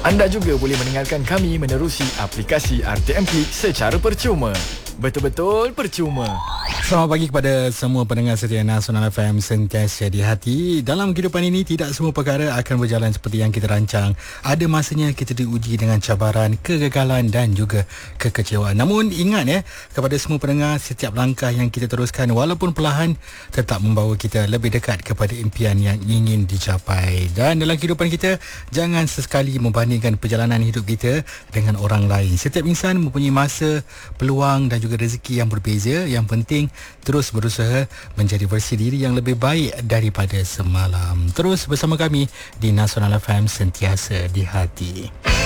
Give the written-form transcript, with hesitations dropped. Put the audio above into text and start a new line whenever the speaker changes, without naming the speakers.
Anda juga boleh mendengarkan kami menerusi aplikasi RTM Klik secara percuma. Betul-betul percuma.
Selamat pagi kepada semua pendengar setia Nasional FM sentiasa di hati. Dalam kehidupan ini, tidak semua perkara akan berjalan seperti yang kita rancang. Ada masanya kita diuji dengan cabaran, kegagalan dan juga kekecewaan. Namun ingat kepada semua pendengar, setiap langkah yang kita teruskan walaupun perlahan tetap membawa kita lebih dekat kepada impian yang ingin dicapai. Dan dalam kehidupan kita, jangan sesekali membandingkan perjalanan hidup kita dengan orang lain. Setiap insan mempunyai masa, peluang dan juga rezeki yang berbeza. Yang penting terus berusaha menjadi versi diri yang lebih baik daripada semalam. Terus bersama kami di Nasional FM sentiasa di hati.